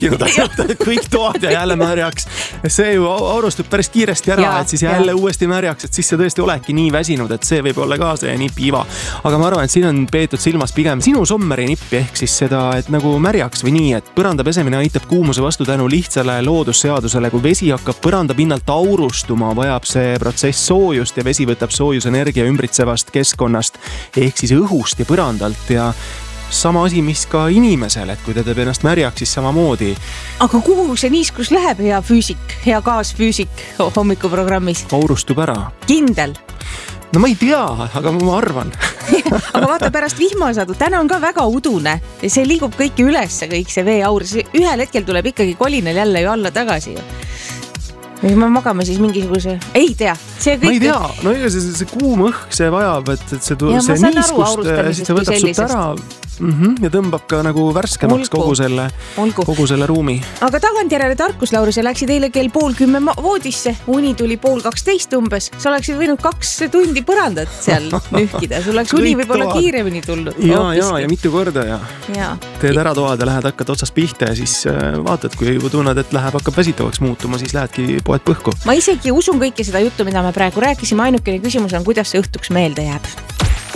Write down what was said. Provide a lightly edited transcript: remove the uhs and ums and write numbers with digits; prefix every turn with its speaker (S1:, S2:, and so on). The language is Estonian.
S1: tekkinud, kõik toad ja jälle märjaks. See ju aurustub päris kiiresti ära, et siis jälle uuesti märjaks, et siis see tõesti olekki nii väsinud, et see võib olla ka see nipp iva. Aga ma arvan, et siin on peetud silmas pigem sinu sommeri nippi ehk siis seda, et nagu märjaks või nii, et põranda pesemine aitab kuumuse vastu tänu lihtsale loodusseadusele. Kui vesi hakkab põranda pinnalt aurustuma, vajab see protsess soojust ja vesi võtab soojusenergia ümbritsevast keskkonnast ehk siis õhust ja põrandalt ja sama asi, mis ka inimesel, et kui ta teeb ennast märjaks, siis samamoodi.
S2: Aga kuhu see niiskus läheb, hea füüsik, hea kaasfüüsik hommikuprogrammis?
S1: Aurustub ära.
S2: Kindel?
S1: No ma ei tea, aga ma arvan.
S2: Aga vaata pärast vihmasadu, täna on ka väga udune. See liigub kõiki ülesse, kõik see veeaur. Ühel hetkel tuleb ikkagi kolinal jälle ju alla tagasi. Või me magame siis mingisuguse... Ei tea.
S1: Ma ei tea. No ega see kuum õhk, see vajab, et see niiskust, siis see võtab sult ära ja tõmbab ka nagu värskemaks kogu selle ruumi.
S2: Aga tagantjärele tarkus, Lauri, sa läksid eile kell 9:30 voodisse, uni tuli 11:30 umbes. Sa oleksid võinud 2 tundi põrandat seal nühkida. Sul oleks uni võib-olla kiiremini tulnud.
S1: Ja mitu korda ja teed ära toad ja lähed hakkad otsast pihta ja siis vaatad, kui tunned, et hakkab väsitavaks muutuma, siis lähedki poed põhku.
S2: Ma isegi usun kõike seda juttu, mida me praegu rääkisime. Ainukene küsimus on, kuidas see õhtuks meelde jääb.